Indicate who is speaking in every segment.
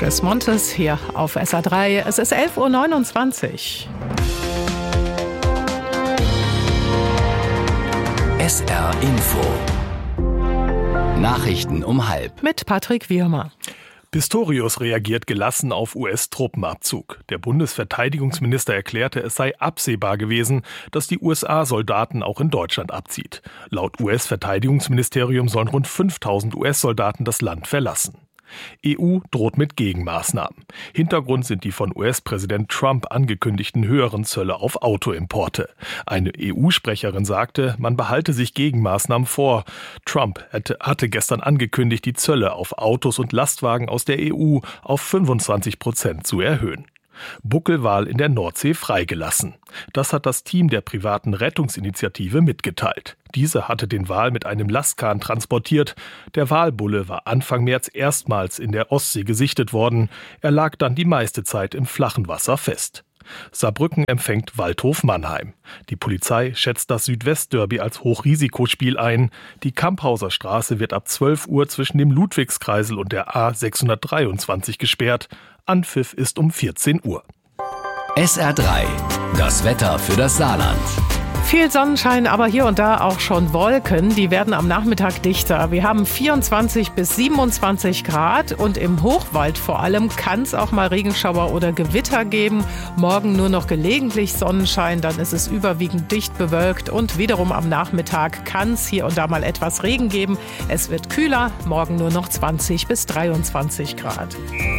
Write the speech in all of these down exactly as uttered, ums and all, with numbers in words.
Speaker 1: Chris Montes hier auf S R drei. Es ist elf Uhr neunundzwanzig.
Speaker 2: S R Info. Nachrichten um halb.
Speaker 1: Mit Patrick Wirmer.
Speaker 3: Pistorius reagiert gelassen auf U S-Truppenabzug. Der Bundesverteidigungsminister erklärte, es sei absehbar gewesen, dass die U S A Soldaten auch in Deutschland abzieht. Laut U S-Verteidigungsministerium sollen rund fünftausend U S-Soldaten das Land verlassen. E U droht mit Gegenmaßnahmen. Hintergrund sind die von U S-Präsident Trump angekündigten höheren Zölle auf Autoimporte. Eine E U-Sprecherin sagte, man behalte sich Gegenmaßnahmen vor. Trump hatte, hatte gestern angekündigt, die Zölle auf Autos und Lastwagen aus der E U auf fünfundzwanzig Prozent zu erhöhen. Buckelwal in der Nordsee freigelassen. Das hat das Team der privaten Rettungsinitiative mitgeteilt. Diese hatte den Wal mit einem Lastkahn transportiert. Der Walbulle war Anfang März erstmals in der Ostsee gesichtet worden. Er lag dann die meiste Zeit im flachen Wasser fest. Saarbrücken empfängt Waldhof Mannheim. Die Polizei schätzt das Südwestderby als Hochrisikospiel ein. Die Kamphauser Straße wird ab zwölf Uhr zwischen dem Ludwigskreisel und der A sechshundertdreiundzwanzig gesperrt. Anpfiff ist um vierzehn Uhr.
Speaker 2: S R drei. Das Wetter für das Saarland.
Speaker 1: Viel Sonnenschein, aber hier und da auch schon Wolken. Die werden am Nachmittag dichter. Wir haben vierundzwanzig bis siebenundzwanzig Grad und im Hochwald vor allem kann es auch mal Regenschauer oder Gewitter geben. Morgen nur noch gelegentlich Sonnenschein, dann ist es überwiegend dicht bewölkt und wiederum am Nachmittag kann es hier und da mal etwas Regen geben. Es wird kühler, morgen nur noch zwanzig bis dreiundzwanzig Grad.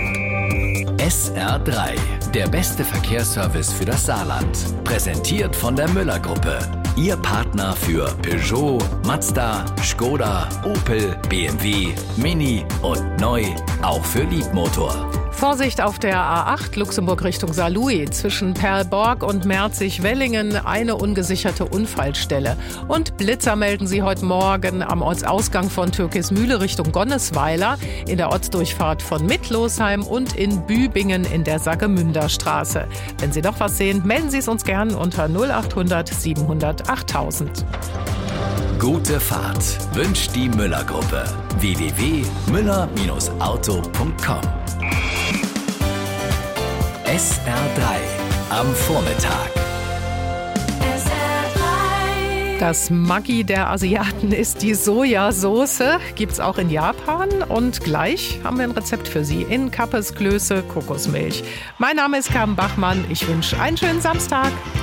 Speaker 2: S R drei, der beste Verkehrsservice für das Saarland. Präsentiert von der Müller-Gruppe. Ihr Partner für Peugeot, Mazda, Skoda, Opel, B M W, Mini und neu auch für Liebmotor.
Speaker 1: Vorsicht auf der A acht Luxemburg Richtung Saarlouis. Zwischen Perlborg und Merzig-Wellingen eine ungesicherte Unfallstelle. Und Blitzer melden sie heute Morgen am Ortsausgang von Türkismühle Richtung Gonnesweiler, in der Ortsdurchfahrt von Mittlosheim und in Bübingen in der Sagemünderstraße. Wenn Sie noch was sehen, melden Sie es uns gern unter null acht hundert siebenhundert achttausend.
Speaker 2: Gute Fahrt wünscht die Müller-Gruppe. w w w punkt müller auto punkt com. S R drei am Vormittag.
Speaker 1: Das Maggi der Asiaten ist die Sojasauce. Gibt's auch in Japan. Und gleich haben wir ein Rezept für Sie in Kappes Klöße Kokosmilch. Mein Name ist Carmen Bachmann. Ich wünsche einen schönen Samstag.